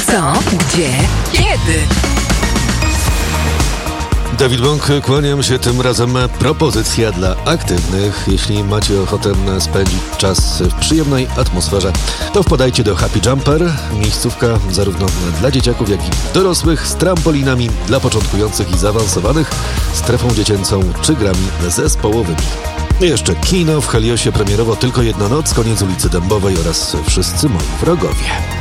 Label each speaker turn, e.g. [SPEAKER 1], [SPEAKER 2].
[SPEAKER 1] Co? Gdzie? Kiedy?
[SPEAKER 2] Dawid Bąk, kłaniam się. Tym razem propozycja dla aktywnych. Jeśli macie ochotę spędzić czas w przyjemnej atmosferze, to wpadajcie do Happy Jumper. Miejscówka zarówno dla dzieciaków, jak i dorosłych, z trampolinami dla początkujących i zaawansowanych, strefą dziecięcą czy grami zespołowymi. Jeszcze kino w Heliosie, premierowo Tylko jedna noc, Koniec ulicy Dębowej oraz Wszyscy moi wrogowie.